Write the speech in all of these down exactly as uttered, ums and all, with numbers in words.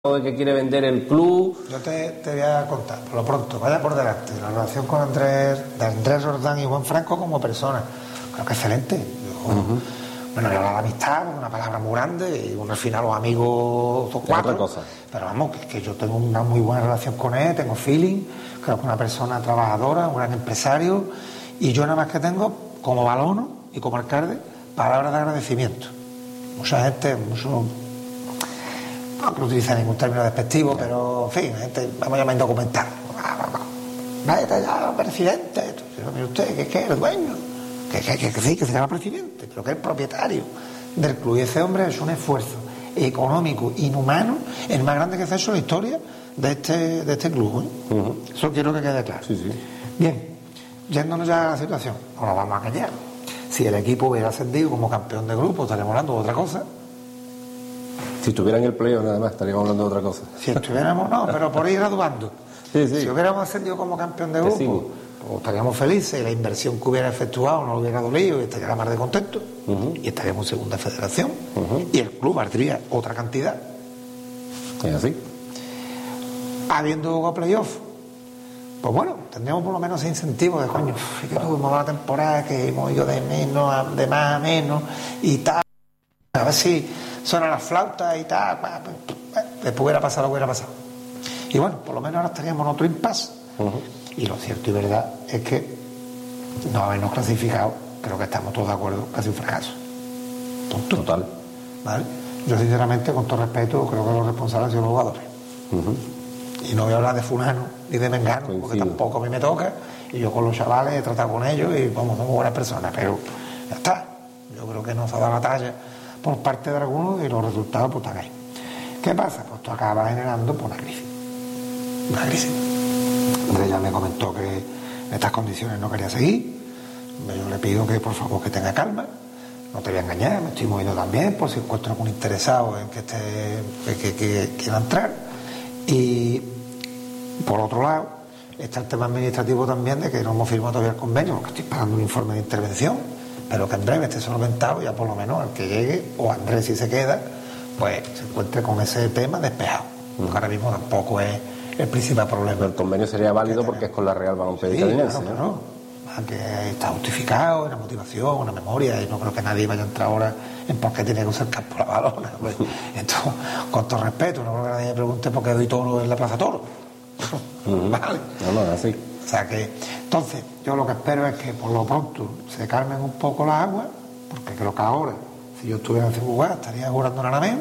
de que quiere vender el club. Yo te, te voy a contar, por lo pronto, vaya por delante, la relación con Andrés, de Andrés Roldán y Juan Franco como persona, creo que excelente. Yo, uh-huh. Bueno, yo hablo de amistad, una palabra muy grande, y uno al final los amigos dos cuatro, cosa. Pero vamos, que, que yo tengo una muy buena relación con él, tengo feeling, creo que es una persona trabajadora, un gran empresario, y yo nada más que tengo, como Balono y como alcalde, palabras de agradecimiento. Mucha gente, mucho... no que utiliza ningún término despectivo, pero en fin, gente, vamos a llamar indocumental. Vaya ya, presidente, mire usted, que es que el dueño, que, que, que, que sí, que se llama presidente, pero que es el propietario del club. Y ese hombre es un esfuerzo económico, inhumano, el más grande que se ha hecho en la historia de este, de este club. ¿eh? Uh-huh. Eso quiero que quede claro. Sí, sí. Bien, yéndonos ya a la situación, no nos vamos a callar. Si el equipo hubiera ascendido como campeón de grupo, estaríamos hablando de otra cosa. Si estuviera en el playoff nada más, estaríamos hablando de otra cosa. Si estuviéramos, no, pero por ir graduando. Sí, sí. Si hubiéramos ascendido como campeón de grupo, pues estaríamos felices, la inversión que hubiera efectuado no lo hubiera dolido y estaría más de contento. Uh-huh. Y estaríamos en segunda federación. Uh-huh. Y el club valdría otra cantidad. Es así. Habiendo jugado playoff, pues bueno, tendríamos por lo menos ese incentivo de coño, que tuvimos la temporada, que hemos ido de menos a, de más a menos y tal. A ver si suena la flauta y tal, después hubiera pasado lo que hubiera pasado. Y bueno, por lo menos ahora estaríamos en otro impasse. Uh-huh. Y lo cierto y verdad es que no habernos clasificado, creo que estamos todos de acuerdo, casi un fracaso. Tonto. Total. ¿Vale? Yo sinceramente, con todo respeto, creo que los responsables han sido los jugadores. Uh-huh. Y no voy a hablar de fulano ni de mengano, Coincido. Porque tampoco a mí me toca, y yo con los chavales he tratado con ellos y vamos, somos buenas personas, pero ya está. Yo creo que nos ha dado la talla por parte de algunos y los resultados pues están ahí. ¿Qué pasa? Pues esto acaba generando pues, una crisis. Una crisis. Andrés ya me comentó que en estas condiciones no quería seguir. Yo le pido que por favor que tenga calma. No te voy a engañar, me estoy moviendo también por si encuentro algún interesado en que esté, que, que, que quiera entrar. Y por otro lado, está el tema administrativo también de que no hemos firmado todavía el convenio, porque estoy pagando un informe de intervención, pero que en breve esté solventado, ya por lo menos el que llegue, o Andrés si se queda, pues se encuentre con ese tema despejado, porque ahora mismo tampoco es el principal problema. Pero el convenio sería válido porque es con la Real Balompié sí, Italiense, claro, ¿no? claro. Que está justificado, una motivación, una memoria, y no creo que nadie vaya a entrar ahora en por qué tiene que usar campo la balona. Pues, entonces, con todo respeto, no creo que nadie me pregunte por qué doy toro en la Plaza Toro. Uh-huh. Vale. No, no, así. O sea que, entonces, yo lo que espero es que por lo pronto se calmen un poco las aguas, porque creo que ahora, si yo estuviera en Ciudad, estaría jugando en Arameo,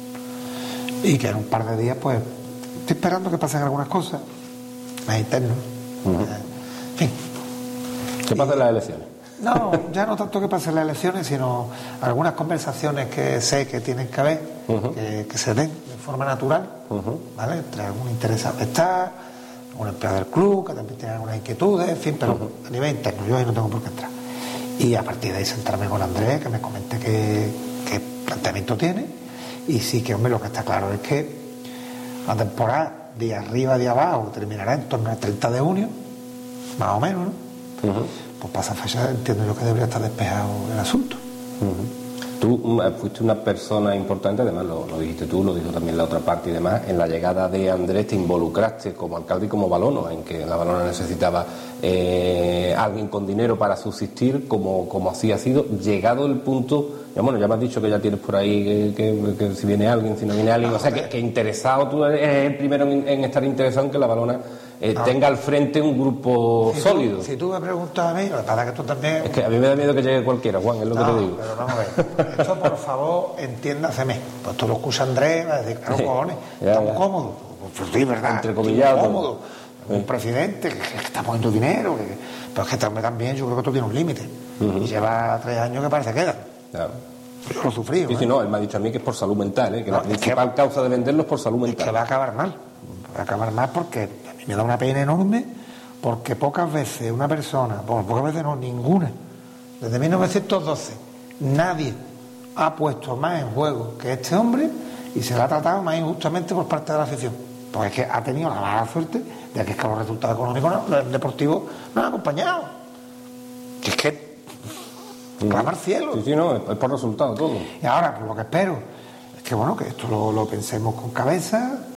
y que en un par de días, pues, estoy esperando que pasen algunas cosas más internas. Uh-huh. En fin. ¿Qué pasa en las elecciones? No, ya no tanto que pasen las elecciones, sino algunas conversaciones que sé que tienen que haber, uh-huh. que, que se den de forma natural, uh-huh. ¿vale? Entre algún interesado que está, algún empleado del club, que también tiene algunas inquietudes, en fin, pero uh-huh. a nivel interno, yo ahí no tengo por qué entrar. Y a partir de ahí sentarme con Andrés, que me comente qué, qué planteamiento tiene, y sí que, hombre, lo que está claro es que la temporada de arriba, de abajo, terminará en torno al treinta de junio, más o menos, ¿no? Uh-huh. Pues pasa fecha, entiendo yo que debería estar despejado el asunto. Uh-huh. Tú fuiste una persona importante, además lo, lo dijiste tú, lo dijo también la otra parte y demás, en la llegada de Andrés te involucraste como alcalde y como Balono, en que la Balona necesitaba eh, alguien con dinero para subsistir, como, como así ha sido, llegado el punto, ya bueno, ya me has dicho que ya tienes por ahí que, que, que si viene alguien, si no viene alguien, no, o sea, que, que interesado, tú eres el primero en, en estar interesado en que la Balona Eh, no. tenga al frente un grupo si sólido. Tú, si tú me preguntas a mí, para que tú también... Es que a mí me da miedo que llegue cualquiera, Juan, es lo no, que te digo. Pero vamos a ver, esto por favor, entiéndaseme. Pues tú lo excusa Andrés, va a decir, claro, cojones, ya, estamos ya. cómodos. Pues sí, ¿verdad? Entrecomillado. Cómodos. Un presidente que, que está poniendo dinero, que, pero es que también, también yo creo que esto tiene un límite. Uh-huh. Y lleva tres años que parece que queda. Claro. Yo lo sufrí. Sí, ¿eh? sí, no, él me ha dicho a mí que es por salud mental, ¿eh? que no, la principal que, causa de venderlo es por salud mental. Es que va a acabar mal. Va a acabar mal porque a mí me da una pena enorme, porque pocas veces una persona, bueno, pocas veces no, ninguna, desde mil novecientos doce, nadie ha puesto más en juego que este hombre y se le ha tratado más injustamente por parte de la afición. Porque es que ha tenido la mala suerte de que, es que los resultados económicos no, los deportivos no han acompañado. Que es que clama al cielo. Sí, sí, no, es por resultado todo. Y ahora, pues lo que espero es que, bueno, que esto lo, lo pensemos con cabeza,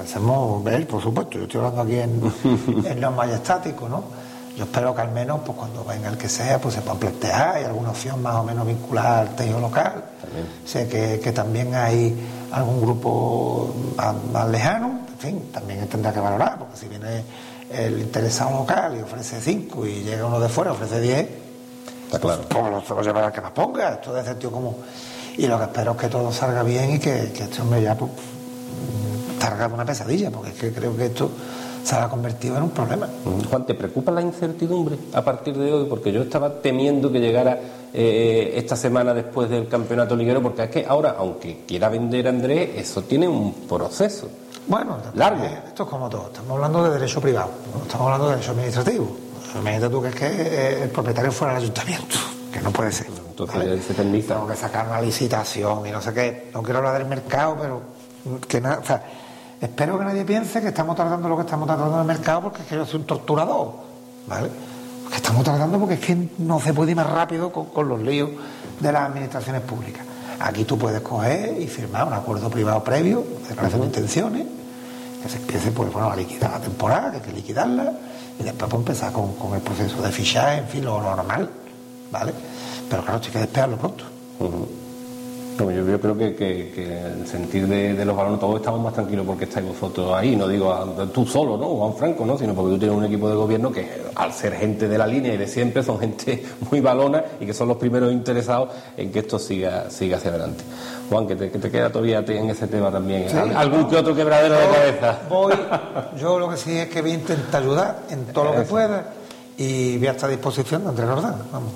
pensemos ver, por supuesto, yo estoy hablando aquí en, en lo majestático, ¿no? Yo espero que al menos, pues cuando venga el que sea, pues se pueda plantear, hay alguna opción más o menos vinculada al tejido local. También. Sé que, que también hay algún grupo más, más lejano, en fin, también tendrá que valorar, porque si viene el interesado local y ofrece cinco y llega uno de fuera, ofrece diez, está claro. Pues, pues lo llevará al que más ponga, esto de sentido común. Y lo que espero es que todo salga bien y que, que este hombre ya pues, salga una pesadilla, porque es que creo que esto se ha convertido en un problema. Juan, ¿te preocupa la incertidumbre a partir de hoy? Porque yo estaba temiendo que llegara eh, esta semana después del campeonato liguero, porque es que ahora, aunque quiera vender a Andrés, eso tiene un proceso. Bueno, largo. Esto es como todo, estamos hablando de derecho privado, no estamos hablando de derecho administrativo. Imagínate tú que es que el propietario fuera el ayuntamiento, que no puede ser. Entonces ¿vale? se permite. Tengo que sacar una licitación y no sé qué. No quiero hablar del mercado, pero que nada, o sea, espero que nadie piense que estamos tratando lo que estamos tratando en el mercado porque es que yo soy un torturador, ¿vale? Que estamos tratando porque es que no se puede ir más rápido con, con los líos de las administraciones públicas. Aquí tú puedes coger y firmar un acuerdo privado previo, declaración de intenciones, que se empiece pues, bueno, a liquidar la temporada, que hay que liquidarla, y después pues, empezar con, con el proceso de fichaje, en fin, lo, lo normal, ¿vale? Pero claro, hay que despegarlo pronto. Uh-huh. No, yo, yo creo que, que, que el sentir de, de los balones todos estamos más tranquilos porque estáis vosotros ahí, no digo a, tú solo, ¿no? O a un Franco, ¿no? Sino porque tú tienes un equipo de gobierno que al ser gente de la línea y de siempre son gente muy balona y que son los primeros interesados en que esto siga, siga hacia adelante. Juan, que te, que te queda todavía en ese tema también, sí, algún no, que otro quebradero de cabeza. Voy, yo lo que sí es que voy a intentar ayudar en todo lo que pueda y voy a estar a disposición de Andrés Roldán, vamos.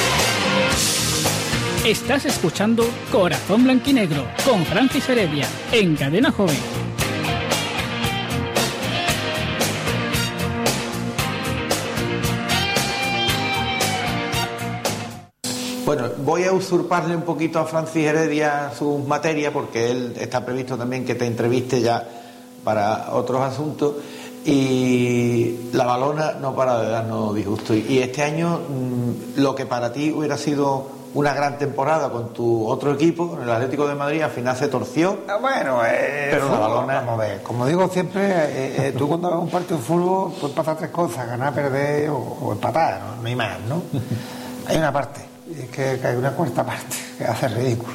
Estás escuchando Corazón Blanquinegro con Francis Heredia en Cadena Joven. Bueno, voy a usurparle un poquito a Francis Heredia sus materias porque él está previsto también que te entreviste ya para otros asuntos y la balona no para de darnos disgusto. Y este año mmm, lo que para ti hubiera sido una gran temporada con tu otro equipo, con el Atlético de Madrid, al final se torció. Ah, bueno, eh, pero fútbol, la balona... Vamos a ver, como digo siempre, eh, eh, tú cuando ves un partido de fútbol puedes pasar tres cosas, ganar, perder o, o empatar, ¿no? No hay más, ¿no? Hay una parte, y es que, que hay una cuarta parte que hace ridículo.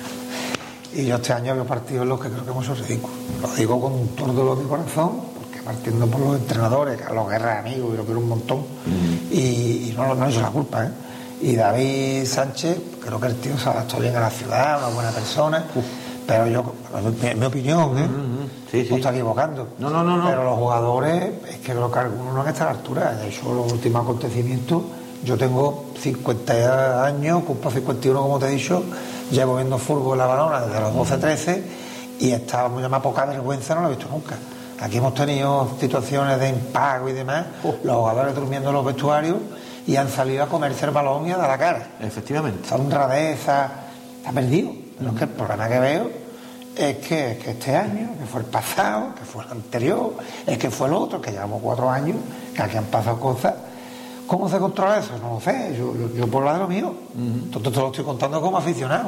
Y yo este año veo partidos en los que creo que hemos hecho ridículo. Lo digo con todo el dolor de mi corazón, porque partiendo por los entrenadores, Carlos Guerra, amigos, y lo quiero un montón, mm. y, y no, no he hecho la culpa, ¿eh? Y David Sánchez, creo que el tío se adaptó bien a la ciudad, una buena persona, Uf. pero yo, mi, mi opinión, ¿eh? Uh-huh. Sí, sí. No está equivocando. No, no, no, no. Pero los jugadores, es que creo que algunos no han estado a la altura. De hecho, los últimos acontecimientos, yo tengo cincuenta años, cumplo cincuenta y uno, como te he dicho, llevo viendo fútbol en la balona desde los doce, trece, y esta más poca vergüenza no lo he visto nunca. Aquí hemos tenido situaciones de impago y demás, uh. los jugadores durmiendo en los vestuarios, y han salido a comerse el balón y a dar la cara. Efectivamente. Esa honradeza está perdido. Pero es que el problema que veo es que, que este año, que fue el pasado, que fue el anterior, es que fue el otro, que llevamos cuatro años, que aquí han pasado cosas. ¿Cómo se controla eso? No lo sé. Yo, yo, yo por lo de lo mío. Uh-huh. Entonces te lo estoy contando como aficionado.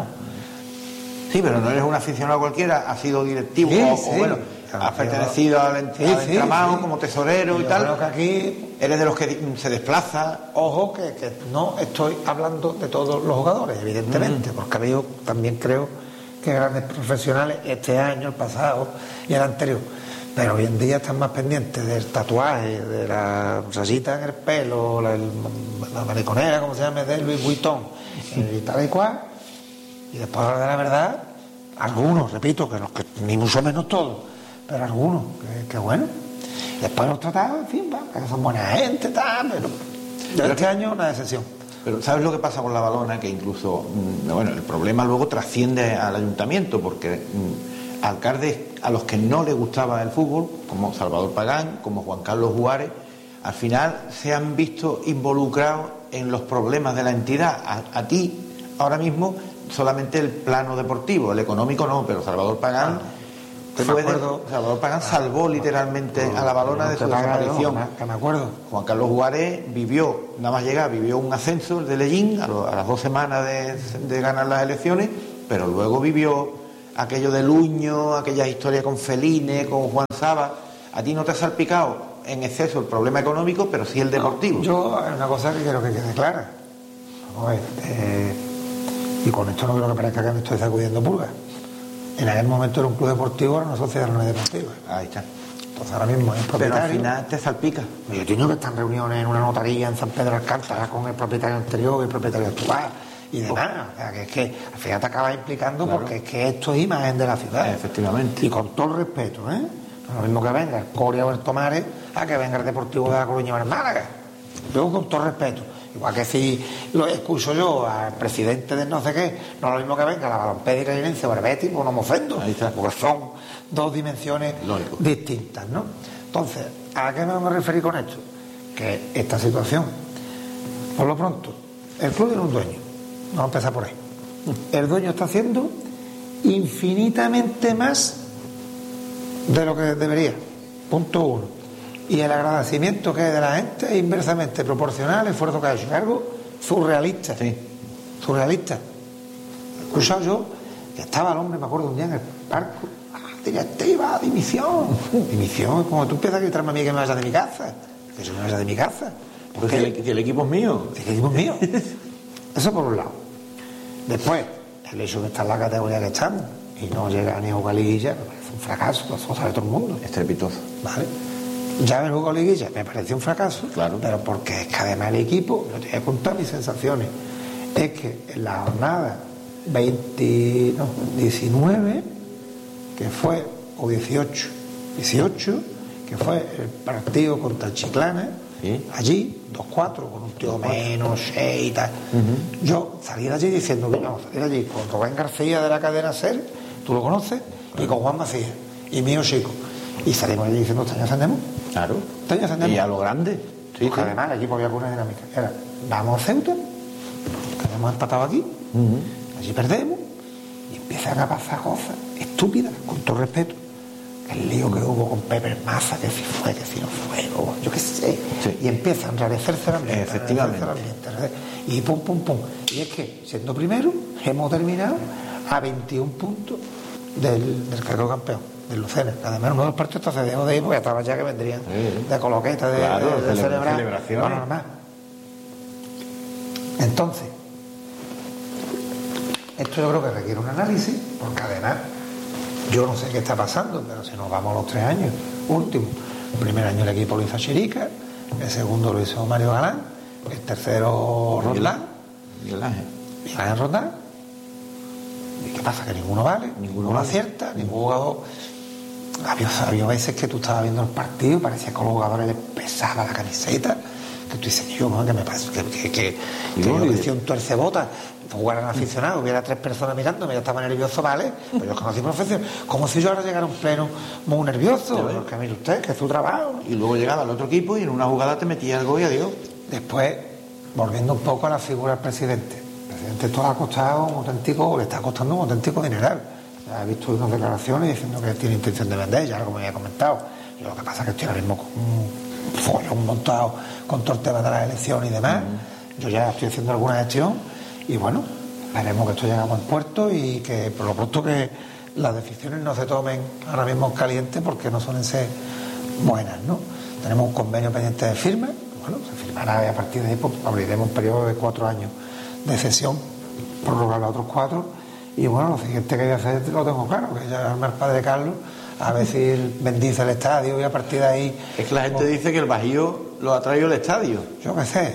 Sí, pero no eres un aficionado cualquiera, has sido directivo sí, o, sí. o bueno, has pertenecido al, ent- sí, al sí, entramado sí. como tesorero y, y tal. Creo que aquí eres de los que se desplaza. Ojo, que, que no estoy hablando de todos los jugadores, evidentemente, mm. porque yo también creo que grandes profesionales este año, el pasado y el anterior, pero hoy en día están más pendientes del tatuaje, de la rayita en el pelo, la, la mariconera, como se llama, de Louis Vuitton, y tal y cual. Y después, de la verdad, algunos, repito, que, no, que ni mucho menos todos, pero algunos, que, que bueno. Después los tratados, en fin, va, que son buena gente, tal, pero, pero este año una decepción. Pero ¿sabes lo que pasa con la balona? Que incluso, bueno, el problema luego trasciende al ayuntamiento, porque mmm, alcaldes a los que no les gustaba el fútbol, como Salvador Pagán, como Juan Carlos Juárez, al final se han visto involucrados en los problemas de la entidad. A, a ti, ahora mismo, solamente el plano deportivo, el económico no, pero Salvador Pagán... Ah. Fue de, Salvador Pagán salvó literalmente a la balona de su desaparición. Que me acuerdo. Juan Carlos Juárez vivió, nada más llegar, vivió un ascenso de Lellín a, lo, a las dos semanas de, de ganar las elecciones, pero luego vivió aquello de Luño, aquella historia con Feline, con Juan Saba, a ti no te ha salpicado en exceso el problema económico, pero sí el deportivo. No, yo hay una cosa que quiero que quede clara. Vamos a ver, eh, y con esto no quiero que parezca que me estoy sacudiendo pulgas. En aquel momento era un club deportivo, era una sociedad no deportiva. Ahí está. Entonces ahora mismo es propietario. Pero al final te salpica. Yo tengo que estar en reuniones en una notaría en San Pedro Alcántara con el propietario anterior y el propietario actual y demás. O sea, que es que al final te acabas implicando, claro, porque es que esto es imagen de la ciudad. Efectivamente. Y con todo el respeto, ¿eh? No es lo mismo que venga el Coria o el Tomares a que venga el Deportivo de La Coruña o el Málaga. Yo con todo respeto. Igual que si lo escucho yo al presidente de no sé qué, no es lo mismo que venga la Balompédica y Linense o el Betis, pues no me ofendo. Ahí está. Porque son dos dimensiones lógico distintas, ¿no? Entonces, ¿a qué me vamos a referir con esto? Que esta situación, por lo pronto, el club tiene un dueño. Vamos a empezar por ahí. El dueño está haciendo infinitamente más de lo que debería. Punto uno. Y el agradecimiento que hay de la gente es inversamente proporcional al esfuerzo que ha hecho. Algo surrealista. Sí. Surrealista. He escuchado yo que estaba el hombre, me acuerdo un día en el parque, ah, directiva, dimisión. Dimisión, como tú empiezas a gritarme a mí que me vaya de mi casa. Que yo me vaya de mi casa. Porque si el, si el equipo es mío. Si el equipo es mío. Eso por un lado. Después, el hecho de estar en la categoría que estamos y no llega ni a jugar liguilla, me parece un fracaso, eso lo sabe todo el mundo. Estrepitoso. Vale. Ya haber jugado liguilla me pareció un fracaso, claro, pero porque es que además el equipo, yo te voy a contar mis sensaciones, es que en la jornada veinte, no, diecinueve, que fue, o dieciocho, dieciocho, que fue el partido contra el Chiclana, ¿sí? Allí, dos cuatro, con un tío menos, seis y tal. Uh-huh. Yo salí de allí diciendo que no, salí de allí con Rubén García de la cadena SER, tú lo conoces, claro, y con Juan Macías, y mío chico. Y salimos allí diciendo, ¿este año ascendemos? Claro. ¿Este año ascendemos? Y a lo grande. Sí, sí. Además, el equipo había una dinámica. Era, vamos a Ceuta, que habíamos empatado aquí, uh-huh, allí perdemos, y empiezan a pasar cosas estúpidas, con todo respeto. El lío que hubo con Pepe Maza, que si fue, que si no fue, o yo qué sé. Sí. Y empieza a enrarecerse el ambiente. Efectivamente. El ambiente, y pum, pum, pum. Y es que, siendo primero, hemos terminado a veintiún puntos del, del cargo campeón, del Lucena. Además, uno de los partidos se dejó de ir porque estaba ya que vendrían sí, de coloqueta, de, claro, de, de, de celebrar. Celebraciones. No, normal. Entonces, esto yo creo que requiere un análisis, porque además, yo no sé qué está pasando, pero si nos vamos a los tres años últimos, el primer año el equipo lo hizo Chirica, el segundo lo hizo Mario Galán, el tercero Roldán, Miguel Ángel Miguel Ángel Roldán. ¿Y qué pasa? Que ninguno vale, ninguno lo acierta, ningún jugador. Había, había veces que tú estabas viendo el partido y parecía que a los jugadores les pesaba la camiseta, que tú dices, yo, ¿no? que me pasa, que, que, que, que yo decía un tuercebotas, jugaran aficionados, hubiera tres personas mirándome, yo estaba nervioso, vale, pero yo conocí profesión, como si yo ahora llegara a un pleno muy nervioso, porque mire usted, que es su trabajo. Y luego llegaba al otro equipo y en una jugada te metía el gol y adiós. Después, volviendo un poco a la figura del presidente, el presidente esto le ha costado un auténtico, le está costando un auténtico dineral. Ya he visto unas declaraciones diciendo que tiene intención de vender, ya como me había comentado. Y lo que pasa es que estoy ahora mismo con un follón montado con todo el tema de las elecciones y demás. Uh-huh. Yo ya estoy haciendo alguna gestión y bueno, veremos que esto llega a buen puerto y que por lo pronto que las decisiones no se tomen ahora mismo calientes porque no suelen ser buenas, ¿no? Tenemos un convenio pendiente de firma, bueno, se firmará y a partir de ahí pues, abriremos un periodo de cuatro años de cesión, prorrogar los otros cuatro. Y bueno, lo siguiente que voy a hacer lo tengo claro, que ya llamarme al padre Carlos a ver si él bendice el estadio y a partir de ahí. Es que la gente pues, dice que el Bajío lo ha traído el estadio. Yo qué sé.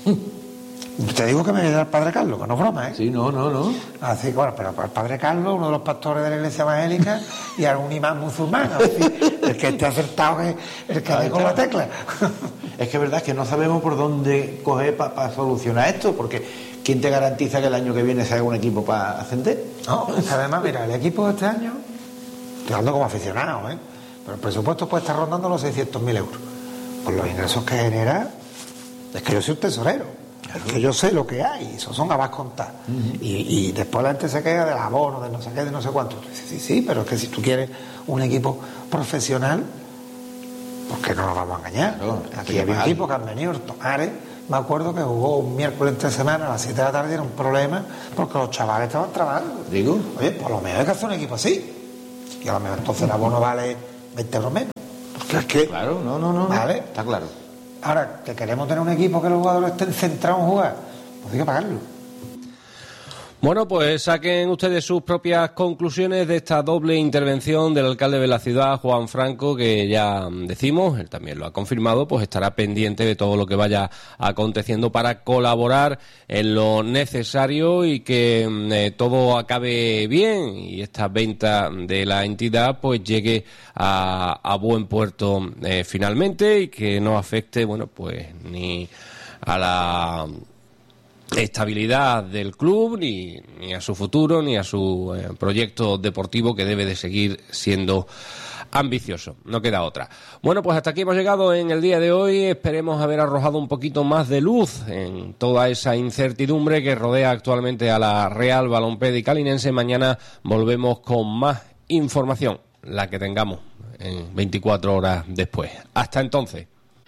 Te digo que me voy al padre Carlos, que no es broma, ¿eh? Sí, no, no, no. Así que bueno, pero el padre Carlos, uno de los pastores de la iglesia evangélica y algún imán musulmán, así, el que esté acertado es el que dé con la tecla. Es que es verdad que no sabemos por dónde coger para pa solucionar esto, porque ¿quién te garantiza que el año que viene se haga un equipo para ascender? No, además, mira, el equipo de este año, estoy hablando como aficionado, ¿eh? Pero el presupuesto puede estar rondando los seiscientos mil euros. Con los ingresos que genera, es que yo soy un tesorero, claro, es que yo sé lo que hay, eso son a más contar. Uh-huh. y, y después la gente se queda del abono, de no sé qué, de no sé cuánto. Sí, sí, sí, pero es que si tú quieres un equipo profesional, Porque no nos vamos a engañar. Claro, aquí había un equipo que han venido, el Tomares, me acuerdo que jugó un miércoles entre semana a las siete de la tarde, era un problema porque los chavales estaban trabajando. Digo. Oye, por lo menos hay que hacer un equipo así. Y a lo mejor entonces el abono vale veinte euros menos. Porque es que. Claro, no, no, no. ¿Vale? Está claro. Ahora, que queremos tener un equipo que los jugadores estén centrados en jugar, pues hay que pagarlo. Bueno, pues saquen ustedes sus propias conclusiones de esta doble intervención del alcalde de la ciudad, Juan Franco, que ya decimos, él también lo ha confirmado, pues estará pendiente de todo lo que vaya aconteciendo para colaborar en lo necesario y que eh, todo acabe bien y esta venta de la entidad pues llegue a, a buen puerto eh, finalmente y que no afecte, bueno, pues ni a la estabilidad del club, ni, ni a su futuro, ni a su eh, proyecto deportivo que debe de seguir siendo ambicioso. No queda otra. Bueno, pues hasta aquí hemos llegado en el día de hoy. Esperemos haber arrojado un poquito más de luz en toda esa incertidumbre que rodea actualmente a la Real Balompédica Calinense. Mañana volvemos con más información, la que tengamos en veinticuatro horas después. Hasta entonces.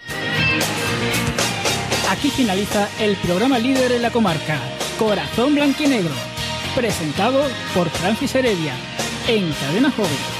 Aquí finaliza el programa líder en la comarca, Corazón Blanquinegro, presentado por Francis Heredia, en Cadena Joven.